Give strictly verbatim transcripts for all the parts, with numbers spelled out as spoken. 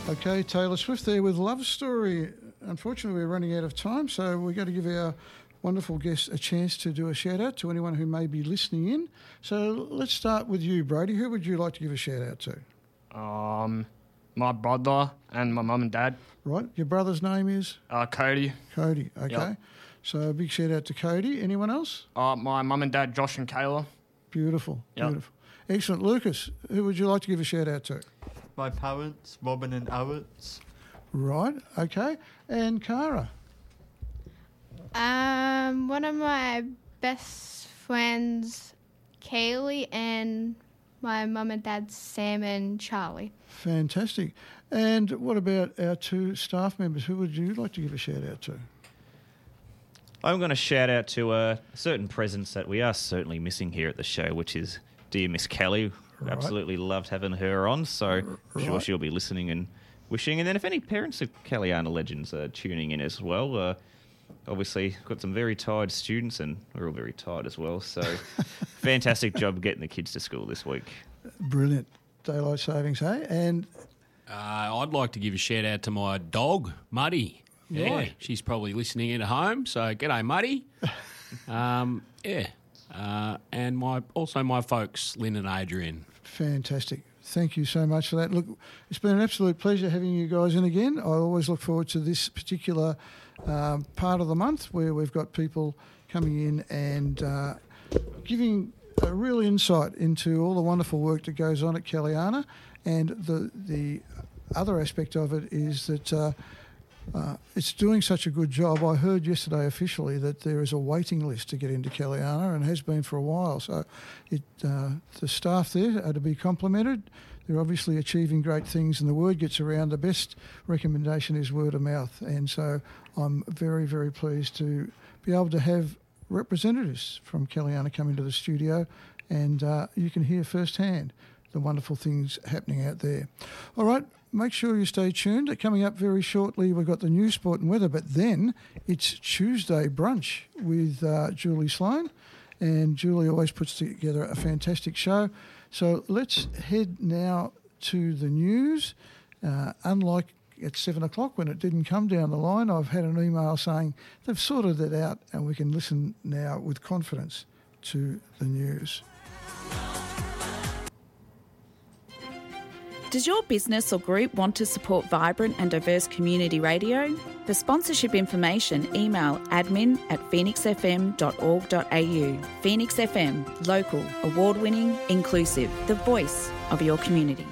Okay, Taylor Swift there with Love Story. Unfortunately, we're running out of time, so we're going to give our wonderful guests a chance to do a shout-out to anyone who may be listening in. So let's start with you, Brady. Who would you like to give a shout-out to? Um, my brother and my mum and dad. Right. Your brother's name is? Uh, Cody. Cody, okay. Yep. So a big shout-out to Cody. Anyone else? Uh, my mum and dad, Josh and Kayla. Beautiful, Yep. beautiful. Excellent. Lucas, who would you like to give a shout-out to? My parents, Robin and Alex. Right, okay. And Cara? Um, one of my best friends, Kaylee, and my mum and dad, Sam and Charlie. Fantastic. And what about our two staff members? Who would you like to give a shout-out to? I'm going to shout out to a certain presence that we are certainly missing here at the show, which is dear Miss Kelly. Right. Absolutely loved having her on, so I'm Right. sure she'll be listening and wishing. And then if any parents of Kellyana Legends are tuning in as well, uh, obviously got some very tired students, and we're all very tired as well, so fantastic job getting the kids to school this week. Brilliant. Daylight savings, hey? And Uh, I'd like to give a shout out to my dog, Muddy. Yeah, Right. she's probably listening in at home, so g'day, Muddy. um, yeah, uh, and my also my folks, Lynn and Adrian. fantastic. Thank you so much for that. Look, it's been an absolute pleasure having you guys in again. I always look forward to this particular um, part of the month where we've got people coming in and uh, giving a real insight into all the wonderful work that goes on at Kellyana. And the the other aspect of it is that uh, uh, it's doing such a good job. I heard yesterday officially that there is a waiting list to get into Kellyana, and has been for a while. So it uh, the staff there are to be complimented. They're obviously achieving great things, and the word gets around. The best recommendation is word of mouth. And so I'm very, very pleased to be able to have representatives from Kellyana come into the studio, and uh, you can hear firsthand the wonderful things happening out there. All right, make sure you stay tuned. Coming up very shortly, we've got the news, sport and weather, but then it's Tuesday brunch with uh, Julie Sloan, and Julie always puts together a fantastic show. So let's head now to the news. Uh, unlike at seven o'clock when it didn't come down the line, I've had an email saying they've sorted it out and we can listen now with confidence to the news. Does your business or group want to support vibrant and diverse community radio? For sponsorship information, email admin at phoenix f m dot org dot a u. Phoenix F M, local, award-winning, inclusive, the voice of your community.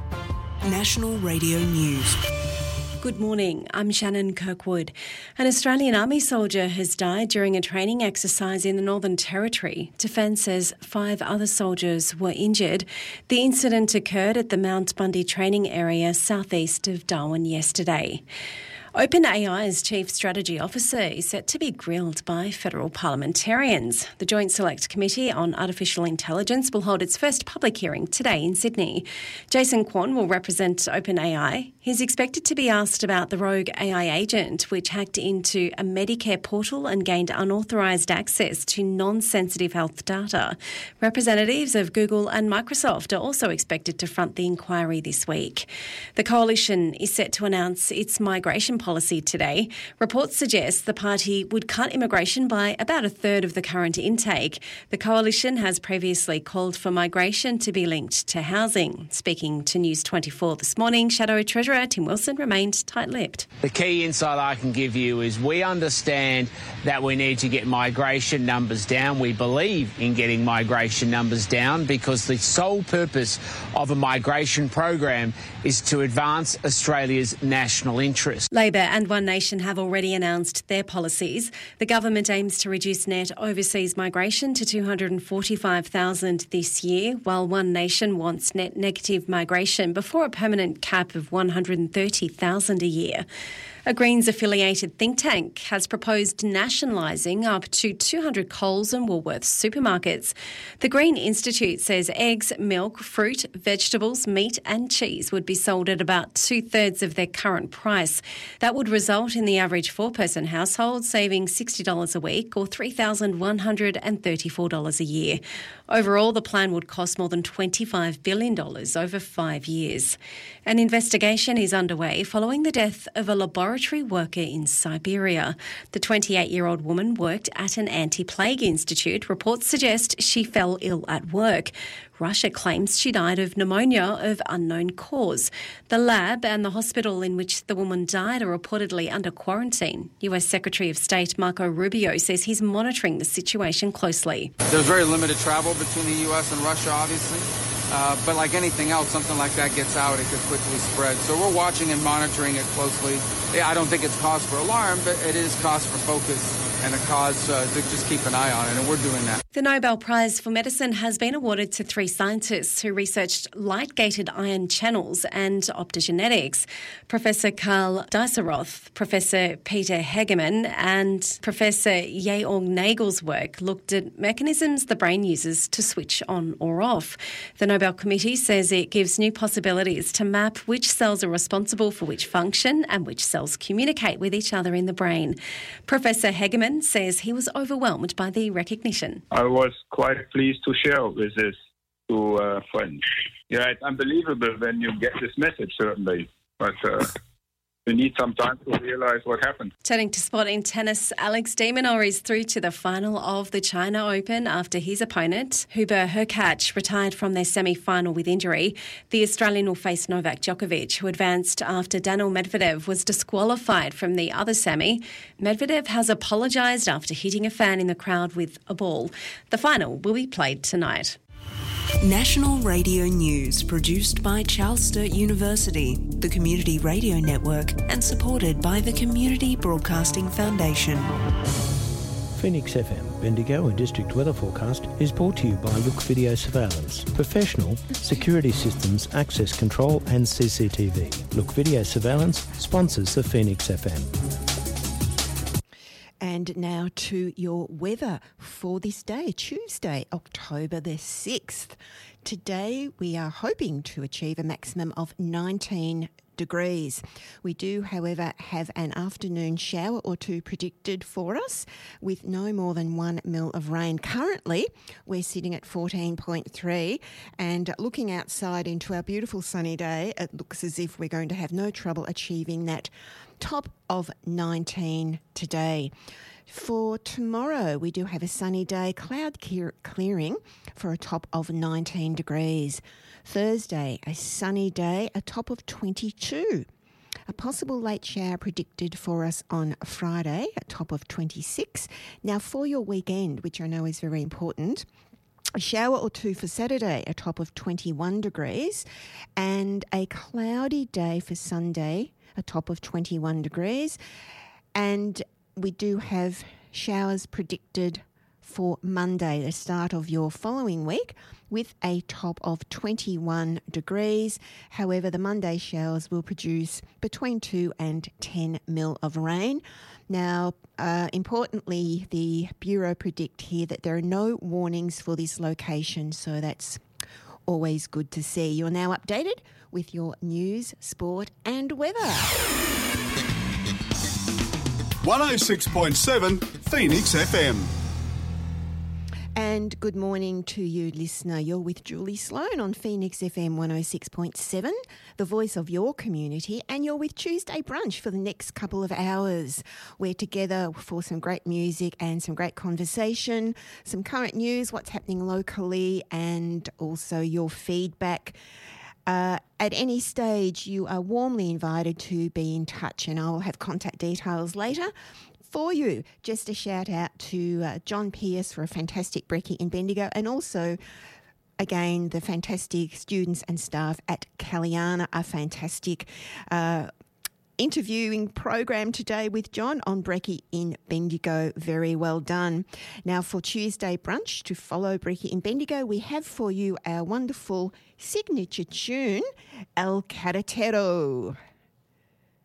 National Radio News. Good morning, I'm Shannon Kirkwood. An Australian Army soldier has died during a training exercise in the Northern Territory. Defence says five other soldiers were injured. The incident occurred at the Mount Bundy training area southeast of Darwin yesterday. OpenAI's Chief Strategy Officer is set to be grilled by federal parliamentarians. The Joint Select Committee on Artificial Intelligence will hold its first public hearing today in Sydney. Jason Kwon will represent OpenAI. He's expected to be asked about the rogue A I agent, which hacked into a Medicare portal and gained unauthorised access to non-sensitive health data. Representatives of Google and Microsoft are also expected to front the inquiry this week. The coalition is set to announce its migration policy today. Reports suggest the party would cut immigration by about a third of the current intake. The coalition has previously called for migration to be linked to housing. Speaking to News twenty-four this morning, Shadow Treasurer Tim Wilson remained tight-lipped. The key insight I can give you is we understand that we need to get migration numbers down. We believe in getting migration numbers down because the sole purpose of a migration program is to advance Australia's national interest. Labor and One Nation have already announced their policies. The government aims to reduce net overseas migration to two hundred forty-five thousand this year, while One Nation wants net negative migration before a permanent cap of one hundred thirty thousand a year. A Greens-affiliated think tank has proposed nationalising up to two hundred Coles and Woolworths supermarkets. The Green Institute says eggs, milk, fruit, vegetables, meat and cheese would be sold at about two-thirds of their current price. That would result in the average four-person household saving sixty dollars a week or three thousand one hundred thirty-four dollars a year. Overall, the plan would cost more than twenty-five billion dollars over five years. An investigation is underway following the death of a laboratory worker in Siberia. The twenty-eight-year-old woman worked at an anti-plague institute. Reports suggest she fell ill at work. Russia claims she died of pneumonia of unknown cause. The lab and the hospital in which the woman died are reportedly under quarantine. U S Secretary of State Marco Rubio says he's monitoring the situation closely. There's very limited travel between the U S and Russia, obviously. Uh, but like anything else, something like that gets out, it could quickly spread. So we're watching and monitoring it closely. Yeah, I don't think it's cause for alarm, but it is cause for focus and a cause uh, to just keep an eye on it, and we're doing that. The Nobel Prize for Medicine has been awarded to three scientists who researched light-gated ion channels and optogenetics. Professor Karl Dieseroth, Professor Peter Hegemann and Professor Yeong Nagel's work looked at mechanisms the brain uses to switch on or off. The Nobel Committee says it gives new possibilities to map which cells are responsible for which function and which cells communicate with each other in the brain. Professor Hegemann says he was overwhelmed by the recognition. I was quite pleased to share with this to uh, friends. Yeah, it's unbelievable when you get this message, certainly, but uh, we need some time to realise what happened. Turning to sport in tennis, Alex de Minaur is through to the final of the China Open after his opponent, Hubert Hurkacz, retired from their semi-final with injury. The Australian will face Novak Djokovic, who advanced after Daniil Medvedev was disqualified from the other semi. Medvedev has apologised after hitting a fan in the crowd with a ball. The final will be played tonight. National Radio News, produced by Charles Sturt University, the Community Radio Network, and supported by the Community Broadcasting Foundation. Phoenix F M, Bendigo and District Weather Forecast is brought to you by Look Video Surveillance. Professional, security systems, access control and C C T V. Look Video Surveillance sponsors the Phoenix F M. And now to your weather for this day, Tuesday, October the sixth. Today we are hoping to achieve a maximum of nineteen degrees. We do, however, have an afternoon shower or two predicted for us with no more than one mil of rain. Currently, we're sitting at fourteen point three, and looking outside into our beautiful sunny day, it looks as if we're going to have no trouble achieving that top of nineteen today. For tomorrow, we do have a sunny day, cloud clear- clearing for a top of nineteen degrees. Thursday, a sunny day, a top of twenty-two. A possible late shower predicted for us on Friday, a top of twenty-six. Now, for your weekend, which I know is very important, a shower or two for Saturday, a top of twenty-one degrees, and a cloudy day for Sunday, a top of twenty-one degrees. And we do have showers predicted for Monday, the start of your following week, with a top of twenty-one degrees. However, the Monday showers will produce between two and ten mil of rain. Now, uh, importantly, the Bureau predict here that there are no warnings for this location, so that's always good to see. You're now updated with your news, sport and weather. one oh six point seven Phoenix F M. And good morning to you, listener. You're with Julie Sloan on Phoenix F M one oh six point seven, the voice of your community, and you're with Tuesday Brunch for the next couple of hours. We're together for some great music and some great conversation, some current news, what's happening locally, and also your feedback. Uh, at any stage, you are warmly invited to be in touch, and I'll have contact details later for you. Just a shout out to uh, John Pierce for a fantastic brekkie in Bendigo, and also, again, the fantastic students and staff at Caliana, a fantastic uh, interviewing program today with John on brekkie in Bendigo. Very well done. Now, for Tuesday Brunch, to follow brekkie in Bendigo, we have for you our wonderful signature tune, El Carretero.